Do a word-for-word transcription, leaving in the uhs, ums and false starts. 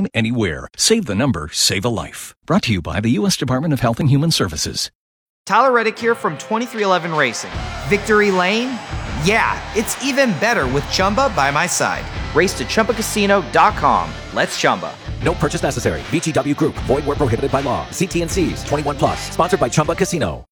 anytime, anywhere. Save the number, save a life. Brought to you by the U S Department of Health and Human Services. Tyler Reddick here from twenty-three eleven Racing. Victory Lane? Yeah, it's even better with Chumba by my side. Race to Chumba Casino dot com. Let's Chumba. No purchase necessary. V G W Group. Void where prohibited by law. See T and C's. twenty-one plus. Sponsored by Chumba Casino.